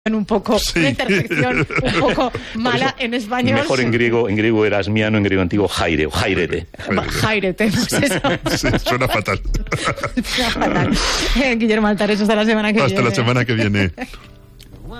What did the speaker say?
un poco, una intersección un poco mala en español. Mejor en griego erasmiano, en griego antiguo jaire, o jairete. Jairete, pues eso. Sí, suena fatal. Suena fatal. Guillermo Altares, hasta la semana que viene. Hasta la semana que viene.